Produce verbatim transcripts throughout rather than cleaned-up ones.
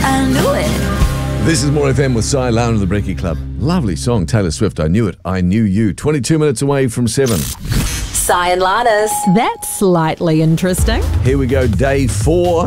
I knew it. This is More F M with Cy Lounge of the Brekkie Club. Lovely song, Taylor Swift, I Knew It, I Knew You. twenty-two minutes away from seven. Cy and Lannis. That's slightly interesting. Here we go, day four.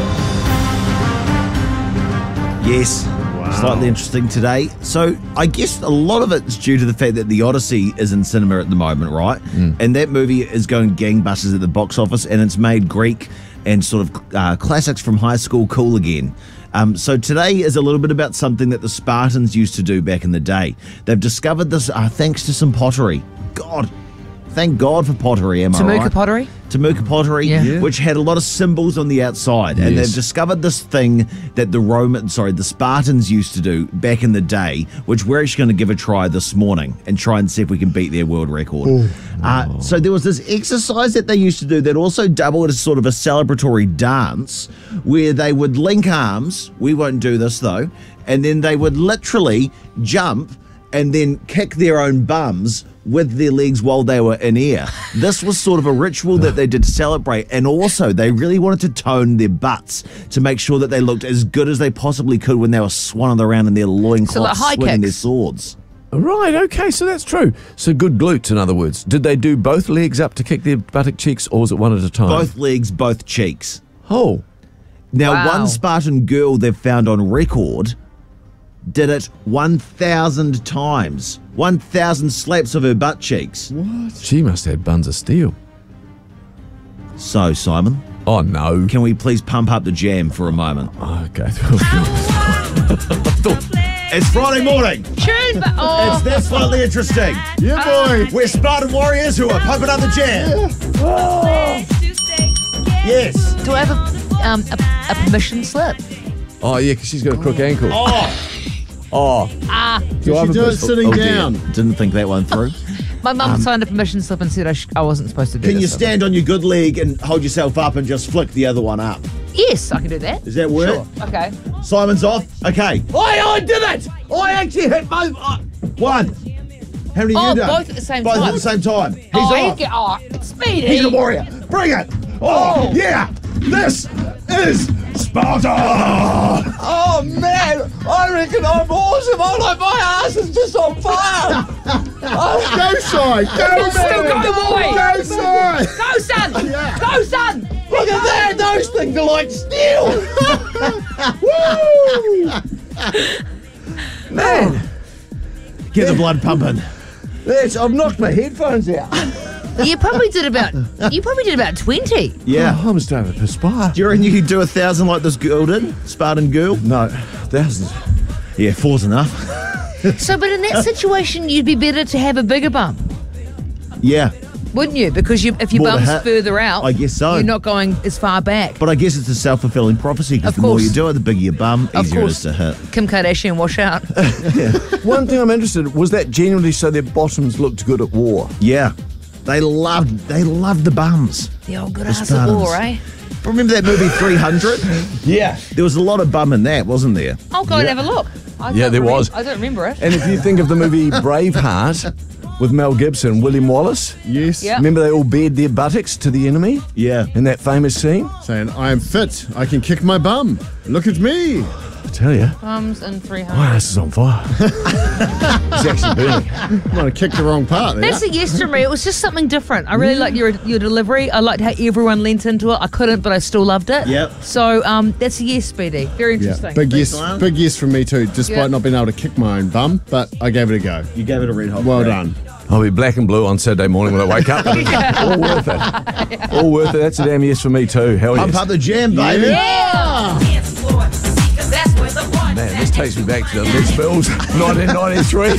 Yes. Slightly interesting today. So I guess a lot of it's due to the fact that The Odyssey is in cinema at the moment, right? Mm. And that movie is going gangbusters at the box office, and it's made Greek and sort of uh, classics from high school cool again. Um, so today is a little bit about something that the Spartans used to do back in the day. They've discovered this uh, thanks to some pottery. God, thank God for pottery, am I right? Temuka pottery? Temuka pottery, Yeah. Yeah. which had a lot of symbols on the outside. And Yes. they've discovered this thing that the Roman, sorry, the Spartans used to do back in the day, which we're actually going to give a try this morning and try and see if we can beat their world record. Uh, so there was this exercise that they used to do that also doubled as sort of a celebratory dance where they would link arms. We won't do this though. And then they would literally jump and then kick their own bums with their legs while they were in air. This was sort of a ritual that they did to celebrate, and also they really wanted to tone their butts to make sure that they looked as good as they possibly could when they were swanning around in their loincloths, So like high swinging their kicks. swords. Right, okay, so that's true. So good glutes, in other words. Did they do both legs up to kick their buttock cheeks, or was it one at a time? Both legs, both cheeks. Oh, Now, Wow. one Spartan girl they've found on record did it one thousand times. one thousand slaps of her butt cheeks. she must have had buns of steel. So, Simon, Oh, no. can we please pump up the jam for a moment? Oh, okay. It's Friday morning. Tune, but oh, It's that slightly interesting. Yeah, boy. We're Spartan warriors who are pumping up the jam. Yes. do I have a, um, a, a permission slip? Oh, yeah, because she's got a crook ankle. Oh, Oh. Ah, Do I have You a do it pistol? sitting oh dear. down. Didn't think that one through. my mum signed a permission slip and said I, sh- I wasn't supposed to do Can you this. stand on your good leg and hold yourself up and just flick the other one up? Yes, I can do that. Does that work? Sure. Okay. Simon's off. Okay. I, I did it. I actually hit both. Uh, one. How many Oh, you done? both at the same both time. at the same time. He's oh, off. you get, oh, it's speedy. He's a warrior. Bring it. Oh, yeah. This is Sparta. Oh, man. I reckon I'm awesome. I'm like, my ass is just on fire. Go, Si. Go, Still man. go, boy. Go, Si. Go, son. Yeah. Go, son. Look at that. Those things are like steel. Man. Get the blood pumping. That's, I've knocked my headphones out. You probably did about. You probably did about twenty. Yeah. Oh, I'm starting to perspire. Do you reckon you could do a thousand like this girl did? Spartan girl? No, thousands. Yeah, four's enough. So, but in that situation, you'd be better to have a bigger bump, Yeah. wouldn't you? Because you, if your More to bump's hit. further out, I guess so. You're not going as far back. But I guess it's a self-fulfilling prophecy because Of the more course. you do it, the bigger your bum, Of easier it course. is to hit. Kim Kardashian wash out. One thing I'm interested in, was that genuinely so their bottoms looked good at war? Yeah. They loved they loved the bums. The old good The ass at Spartans. war, eh? Remember that movie three hundred? Yeah. There was a lot of bum in that, wasn't there? I'll go and have a look. I Yeah, don't there remem- was. I don't remember it. And if you think of the movie Braveheart with Mel Gibson, William Wallace, Yes. Yeah. remember they all bared their buttocks to the enemy Yeah. in that famous scene? Saying, I am fit. I can kick my bum. Look at me. I tell you, Bums and three my hundred. ass is on fire. It's actually burning. I might have kicked the wrong part there. That's a yes to me. It was just something different. I really liked your your delivery. I liked how everyone leant into it. I couldn't, but I still loved it. Yep. So um, that's a yes, Speedy. Very Yeah, interesting. big yes, Lance. big yes from me too, despite Yeah. not being able to kick my own bum, but I gave it a go. You gave it a red hot. Well crack. done. I'll be black and blue on Saturday morning when I wake up. All worth it. All worth it. That's a damn yes for me too. Hell Pump yes. up the jam, baby. Yeah. Man, this takes me back to the Les Mills, nineteen ninety-three.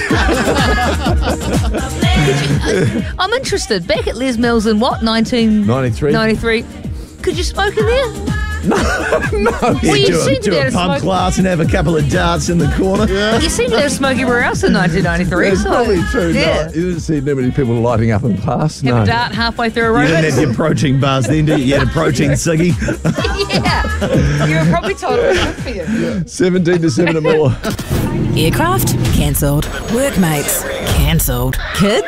I'm interested. Back at Les Mills in what? nineteen ninety-three. ninety-three. Could you smoke in there? No. Well, Yeah, you do a, seem to do be a able to pump smoke. class and have a couple of darts in the corner. You seem to have smoke everywhere else in nineteen ninety-three. That's so, probably true. Yeah. No, you didn't see that many people lighting up in class. Have No. a dart halfway through a You didn't aerobics. have your protein bars then, did you? You had a protein ciggy. Yeah. You were probably told it was good for you. seventeen to seven or more. Aircraft? Cancelled. Workmates? Cancelled. Kids?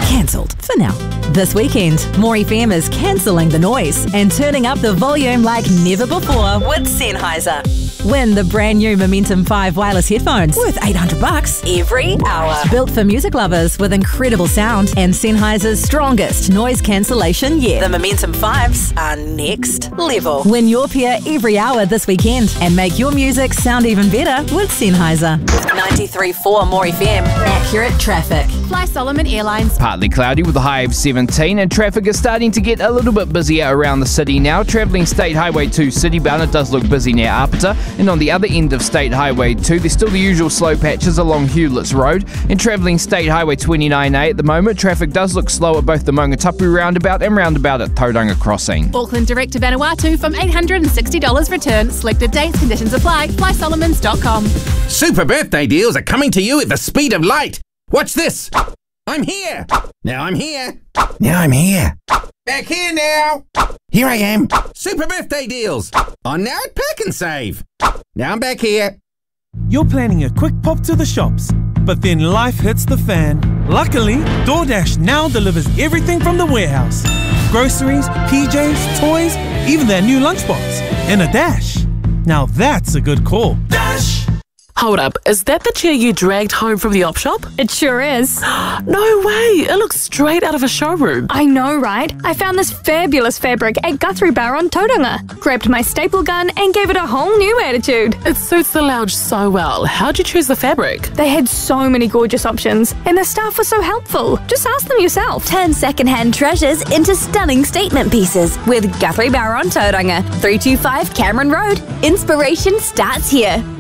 cancelled for now. This weekend, More F M is cancelling the noise and turning up the volume like never before with Sennheiser. Win the brand new Momentum five wireless headphones worth eight hundred bucks Every hour. built for music lovers with incredible sound and Sennheiser's strongest noise cancellation yet. The Momentum fives are next level. Win your pair every hour this weekend and make your music sound even better with Sennheiser. ninety-three point four More F M. Accurate traffic. Fly Solomon Airlines. Partly cloudy with a high of seventeen, and traffic is starting to get a little bit busier around the city now. Travelling State Highway two citybound, it does look busy near Apata, and on the other end of State Highway two, there's still the usual slow patches along Hewletts Road. And travelling State Highway twenty-nine A at the moment, traffic does look slow at both the Maungatapu roundabout and roundabout at Tauranga Crossing. Auckland direct to Vanuatu from eight hundred sixty dollars return. Selected dates, conditions apply. fly solomons dot com. Super birthday deals are coming to you at the speed of light. Watch this. I'm here. Now I'm here. Now I'm here. Back here now. Here I am. Super birthday deals. On now at Pack and Save. Now I'm back here. You're planning a quick pop to the shops, but then life hits the fan. Luckily, DoorDash now delivers everything from the warehouse. Groceries, P Js, toys, even their new lunchbox. In a dash. Now that's a good call. Dash! Hold up, is that the chair you dragged home from the op shop? It sure is. No way, it looks straight out of a showroom. I know, right? I found this fabulous fabric at Guthrie Bar on Tauranga. Grabbed my staple gun and gave it a whole new attitude. It suits the lounge so well. How'd you choose the fabric? They had so many gorgeous options, and the staff was so helpful. Just ask them yourself. Turn second-hand treasures into stunning statement pieces with Guthrie Bar on Tauranga, three two five Cameron Road. Inspiration starts here.